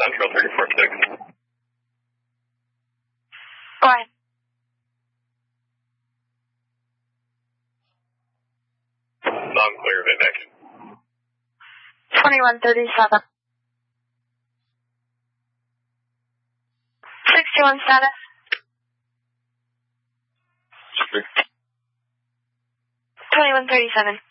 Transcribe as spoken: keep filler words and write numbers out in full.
Central three four six. Go ahead. Non-clear, Vic. twenty-one thirty-seven. sixty-one status. twenty-one thirty-seven.